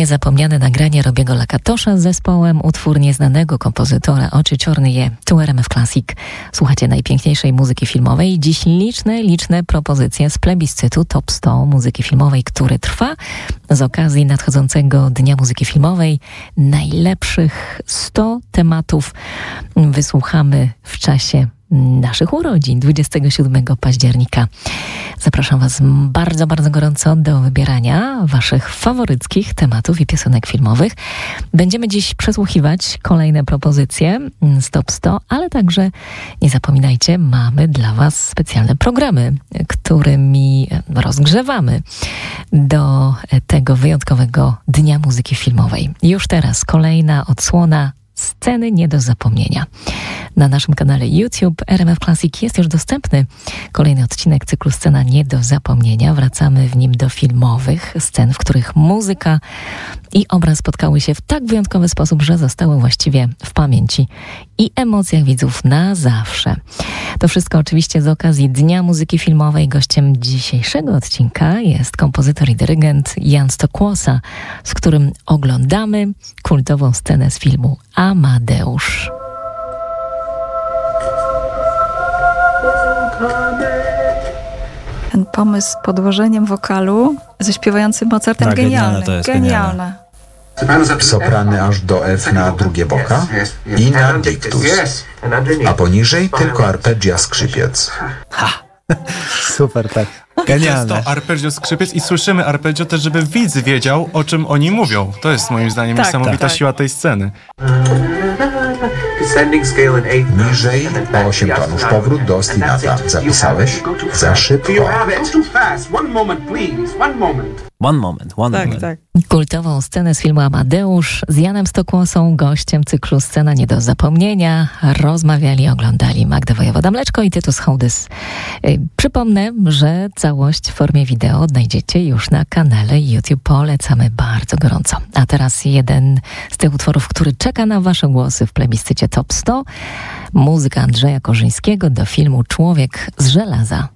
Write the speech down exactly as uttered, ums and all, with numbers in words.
Niezapomniane nagranie Robiego Lakatosza z zespołem, utwór nieznanego kompozytora Oczy Czorny je, tu R M F Classic. Słuchacie najpiękniejszej muzyki filmowej. Dziś liczne, liczne propozycje z plebiscytu Top sto muzyki filmowej, który trwa z okazji nadchodzącego Dnia Muzyki Filmowej. Najlepszych sto tematów wysłuchamy w czasie naszych urodzin, dwudziestego siódmego października. Zapraszam Was bardzo, bardzo gorąco do wybierania Waszych faworyckich tematów i piosenek filmowych. Będziemy dziś przesłuchiwać kolejne propozycje z Top sto, ale także nie zapominajcie, mamy dla Was specjalne programy, którymi rozgrzewamy do tego wyjątkowego Dnia Muzyki Filmowej. Już teraz kolejna odsłona Sceny nie do zapomnienia. Na naszym kanale YouTube R M F Classic jest już dostępny kolejny odcinek cyklu Scena nie do zapomnienia. Wracamy w nim do filmowych scen, w których muzyka i obraz spotkały się w tak wyjątkowy sposób, że zostały właściwie w pamięci i emocjach widzów na zawsze. To wszystko oczywiście z okazji Dnia Muzyki Filmowej. Gościem dzisiejszego odcinka jest kompozytor i dyrygent Jan Stokłosa, z którym oglądamy kultową scenę z filmu Amadeusz. Ten pomysł z podłożeniem wokalu ze śpiewającym Mozartem, tak, genialny. To jest genialne. Soprany aż do F na drugie boka i na dictus, a poniżej tylko arpeggia skrzypiec. Ha! Super, tak. Genialne. Jest to arpeggio skrzypiec i słyszymy arpeggio też, żeby widz wiedział, o czym oni mówią. To jest moim zdaniem tak, niesamowita tak. siła tej sceny. Niżej o osiem tonów powrót do ostinata. Zapisałeś? Za szybko. One moment, one Tak, moment. tak. Kultową scenę z filmu Amadeusz z Janem Stokłosą, gościem cyklu Scena nie do zapomnienia. Rozmawiali, oglądali Magda Wojewoda-Mleczko i Tytus Hołdys. Yy, przypomnę, że całość w formie wideo odnajdziecie już na kanale YouTube. Polecamy bardzo gorąco. A teraz jeden z tych utworów, który czeka na Wasze głosy w plebiscycie Top sto. Muzyka Andrzeja Korzyńskiego do filmu Człowiek z żelaza.